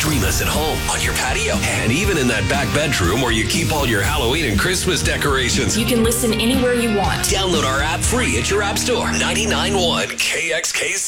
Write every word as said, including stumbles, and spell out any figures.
Stream us at home, on your patio, and even in that back bedroom where you keep all your Halloween and Christmas decorations. You can listen anywhere you want. Download our app free at your app store. ninety-nine point one K X K C.